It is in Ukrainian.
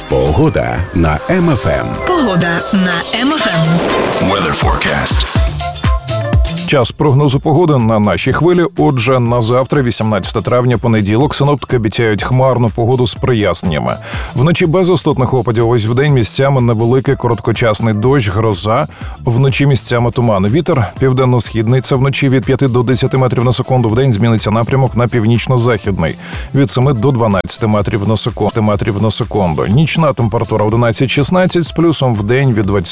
Погода на МФМ. Погода на МФМ. Weather forecast. Час прогнозу погоди на нашій хвилі. Отже, на завтра, 18 травня, понеділок, синоптики обіцяють хмарну погоду з проясненнями. Вночі без істотних опадів, ось вдень місцями невеликий короткочасний дощ, гроза, вночі місцями туман. Вітер південно-східний, це вночі від 5 до 10 метрів на секунду, вдень зміниться напрямок на північно-західний, від 7 до 12 метрів на секунду. Нічна температура 11-16, з плюсом вдень від 20